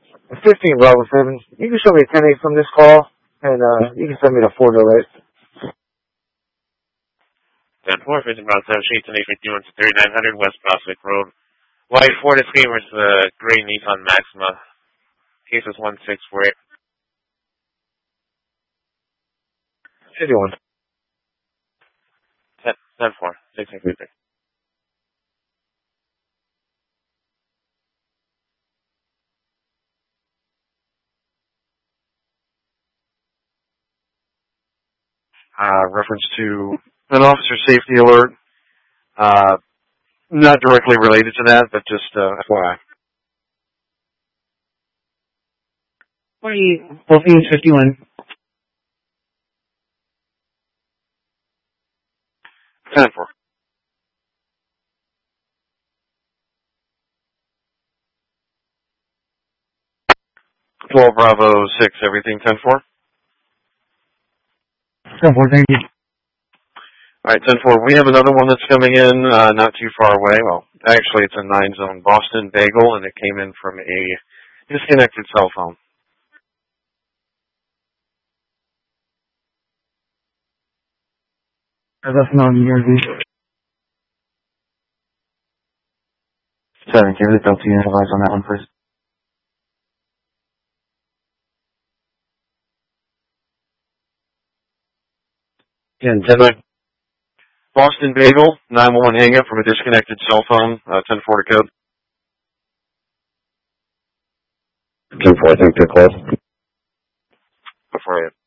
15 Bravo 7. You can show me a 10-8 from this call, and you can send me the 4 delay. 10-4, 15 Bravo 7, Street, 10-8, 51 to 3900 West Prospect Road. White Ford Escape versus the gray Nissan Maxima. Case is 1648. 51. 10-4, 1653. Reference to an officer safety alert. Not directly related to that, but just FYI. 51. 10-4. 12 Bravo 6, everything 10-4. 10-4, thank you. All right, 10-4. We have another one that's coming in not too far away. Well, actually, it's a 9-zone Boston Bagel, and it came in from a disconnected cell phone. That's not New Jersey. 7, give the Delta unit advice on that one, please. Again, 10-9. Boston Bagel, 911 hang-up from a disconnected cell phone, 10-4 to code. 10-4, I think they're close. Before you.